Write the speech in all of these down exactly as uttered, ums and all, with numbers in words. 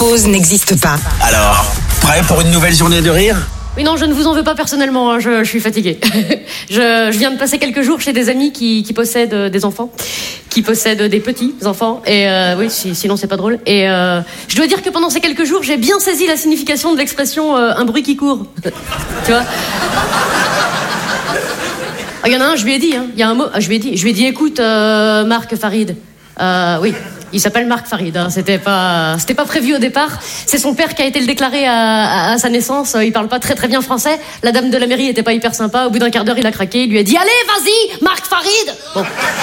pause n'existe pas. Alors, prêt pour une nouvelle journée de rire ? Oui, non, je ne vous en veux pas personnellement, hein, je, je suis fatiguée. je, je viens de passer quelques jours chez des amis qui, qui possèdent des enfants, qui possèdent des petits enfants, et euh, oui, si, sinon c'est pas drôle. Et euh, je dois dire que pendant ces quelques jours, j'ai bien saisi la signification de l'expression euh, un bruit qui court. Tu vois ? Il y en a un, je lui ai dit, hein, il y a un mot, je lui ai dit, je lui ai dit, écoute, euh, Marc Farid, euh, oui. Il s'appelle Marc Farid, hein. C'était pas, c'était pas prévu au départ. C'est son père qui a été le déclarer à, à, à sa naissance. Il parle pas très très bien français. La dame de la mairie était pas hyper sympa. Au bout d'un quart d'heure, il a craqué. Il lui a dit, allez, vas-y, Marc Farid. Bon.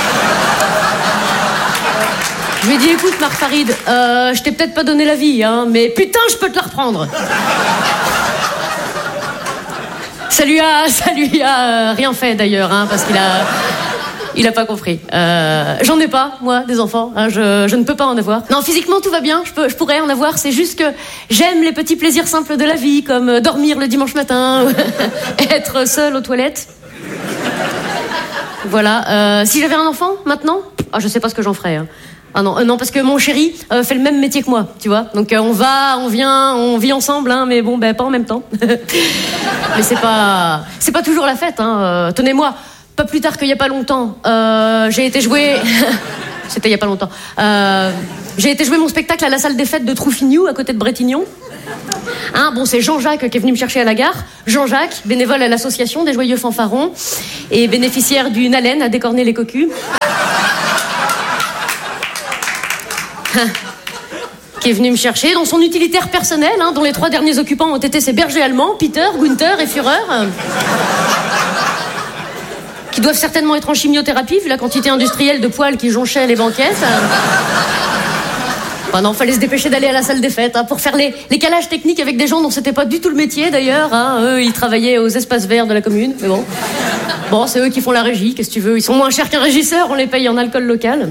Je lui ai dit, écoute, Marc Farid, euh, je t'ai peut-être pas donné la vie, hein, mais putain, je peux te la reprendre. Ça lui a, ça lui a rien fait d'ailleurs, hein, parce qu'il a. Il a pas compris. Euh, j'en ai pas, moi, des enfants. Hein, je, je ne peux pas en avoir. Non, physiquement, tout va bien. Je, peux, je pourrais en avoir. C'est juste que j'aime les petits plaisirs simples de la vie, comme dormir le dimanche matin, être seule aux toilettes. Voilà. Euh, si j'avais un enfant, maintenant, ah, je sais pas ce que j'en ferais. Hein. Ah non, euh, non, parce que mon chéri euh, fait le même métier que moi, tu vois. Donc euh, on va, on vient, on vit ensemble, hein, mais bon, ben pas en même temps. Mais c'est pas, c'est pas toujours la fête. Hein. Euh, tenez-moi. Pas plus tard qu'il y a pas longtemps, euh, j'ai été jouer... C'était il y a pas longtemps. Euh, j'ai été jouer mon spectacle à la salle des fêtes de Troufignou, à côté de Bretignon. Hein, bon, c'est Jean-Jacques qui est venu me chercher à la gare. Jean-Jacques, bénévole à l'association des Joyeux Fanfarons et bénéficiaire d'une haleine à décorner les cocus. Qui est venu me chercher dans son utilitaire personnel, hein, dont les trois derniers occupants ont été ses bergers allemands, Peter, Gunther et Führer. Qui doivent certainement être en chimiothérapie, vu la quantité industrielle de poils qui jonchaient les banquettes. Enfin non, fallait se dépêcher d'aller à la salle des fêtes, hein, pour faire les, les calages techniques avec des gens dont c'était pas du tout le métier, d'ailleurs. Hein. Eux, ils travaillaient aux espaces verts de la commune, mais bon. Bon, c'est eux qui font la régie, qu'est-ce que tu veux. Ils sont moins chers qu'un régisseur, on les paye en alcool local.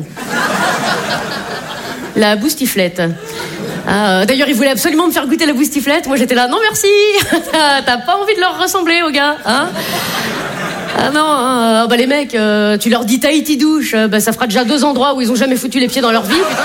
La boustiflette. Ah, d'ailleurs, ils voulaient absolument me faire goûter la boustiflette. Moi, j'étais là, non merci. T'as pas envie de leur ressembler, aux gars, hein. Ah non, hein, bah les mecs, euh, tu leur dis Tahiti douche, euh, bah ça fera déjà deux endroits où ils ont jamais foutu les pieds dans leur vie, putain.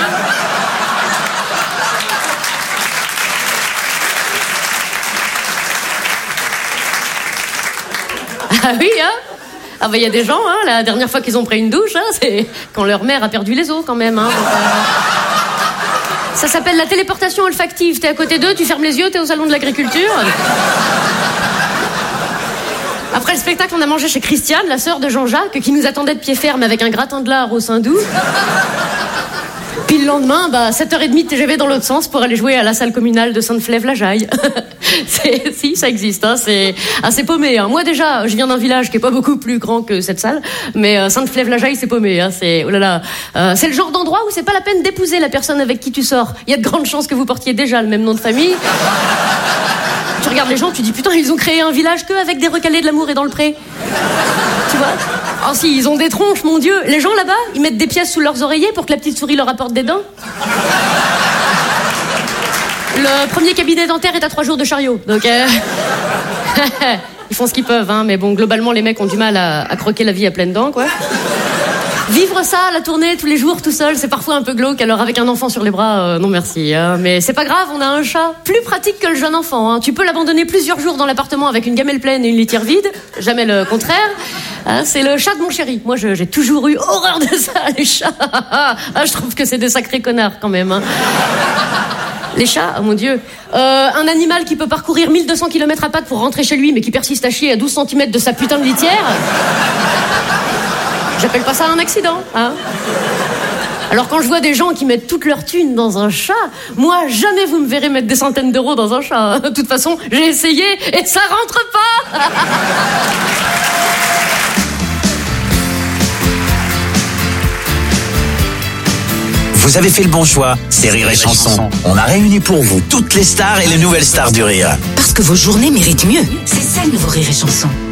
Ah oui, hein. Ah bah il y a des gens, hein, la dernière fois qu'ils ont pris une douche, hein, c'est quand leur mère a perdu les os quand même, hein. Donc, euh... Ça s'appelle la téléportation olfactive. T'es à côté d'eux, tu fermes les yeux, t'es au salon de l'agriculture. Après le spectacle, on a mangé chez Christiane, la sœur de Jean-Jacques, qui nous attendait de pied ferme avec un gratin de lard au sein doux. Puis le lendemain, bah, sept heures trente de T G V dans l'autre sens pour aller jouer à la salle communale de Sainte-Flève-la-Jaille. c'est, si, ça existe, hein, c'est assez paumé. Hein. Moi déjà, je viens d'un village qui est pas beaucoup plus grand que cette salle, mais euh, Sainte-Flève-la-Jaille, c'est paumé. Hein, c'est, oh là là, euh, c'est le genre d'endroit où c'est pas la peine d'épouser la personne avec qui tu sors. Il y a de grandes chances que vous portiez déjà le même nom de famille. Tu regardes les gens, tu dis putain, ils ont créé un village que avec des recalés de l'amour et dans le pré. Tu vois ? Oh si, ils ont des tronches, mon Dieu. Les gens là-bas, ils mettent des pièces sous leurs oreillers pour que la petite souris leur apporte des dents. Le premier cabinet dentaire est à trois jours de chariot. Donc euh... ils font ce qu'ils peuvent, hein, mais bon, globalement, les mecs ont du mal à, à croquer la vie à pleines dents, quoi. Vivre ça, la tournée tous les jours tout seul, c'est parfois un peu glauque. Alors avec un enfant sur les bras, euh, non merci. Hein. Mais c'est pas grave, on a un chat plus pratique que le jeune enfant. Hein. Tu peux l'abandonner plusieurs jours dans l'appartement avec une gamelle pleine et une litière vide. Jamais le contraire. Hein, c'est le chat de mon chéri. Moi, je, j'ai toujours eu horreur de ça, les chats. Ah, je trouve que c'est des sacrés connards quand même. Hein. Les chats, oh mon Dieu. Euh, un animal qui peut parcourir mille deux cents kilomètres à pattes pour rentrer chez lui, mais qui persiste à chier à douze centimètres de sa putain de litière. J'appelle pas ça un accident, hein. Alors quand je vois des gens qui mettent toute leur thune dans un chat, moi, jamais vous me verrez mettre des centaines d'euros dans un chat. De toute façon, j'ai essayé et ça rentre pas. Vous avez fait le bon choix, c'est Rire et Chanson. On a réuni pour vous toutes les stars et les nouvelles stars du rire. Parce que vos journées méritent mieux. C'est ça le nouveau Rire et Chanson.